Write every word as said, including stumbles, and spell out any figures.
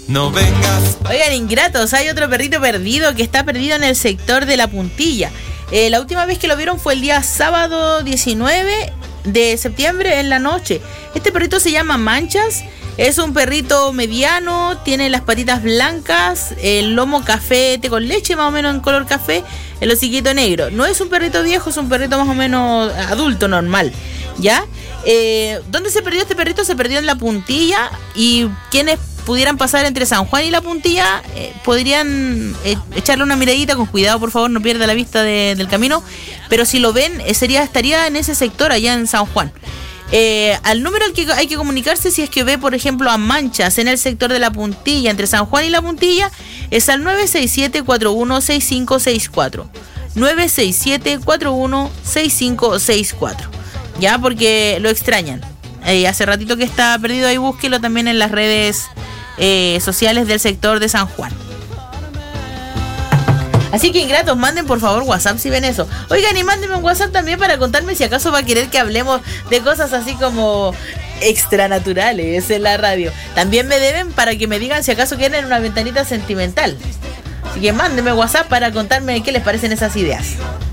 No vengas. Oigan, ingratos, hay otro perrito perdido que está perdido en el sector de La Puntilla. Eh, la última vez que lo vieron fue el día sábado diecinueve de septiembre en la noche. Este perrito se llama Manchas. Es un perrito mediano, tiene las patitas blancas, el lomo café té con leche, más o menos en color café, el hociquito negro. No es un perrito viejo, es un perrito más o menos adulto, normal, ¿ya? Eh, ¿Dónde se perdió este perrito? Se perdió en La Puntilla, y quienes pudieran pasar entre San Juan y La Puntilla eh, podrían eh, echarle una miradita con cuidado, por favor, no pierda la vista de, del camino, pero si lo ven, eh, sería estaría en ese sector allá en San Juan. Eh, al número al que hay que comunicarse si es que ve, por ejemplo, a Manchas en el sector de La Puntilla, entre San Juan y La Puntilla, es al nueve seis siete, cuatro uno seis cinco seis cuatro. nueve seis siete, cuatro uno seis cinco seis cuatro. Ya, porque lo extrañan. Eh, hace ratito que está perdido ahí, búsquelo también en las redes eh, sociales del sector de San Juan. Así que, ingratos, manden por favor WhatsApp si ven eso. Oigan, y mándenme un WhatsApp también para contarme si acaso va a querer que hablemos de cosas así como extranaturales en la radio. También me deben para que me digan si acaso quieren una ventanita sentimental. Así que mándenme WhatsApp para contarme qué les parecen esas ideas.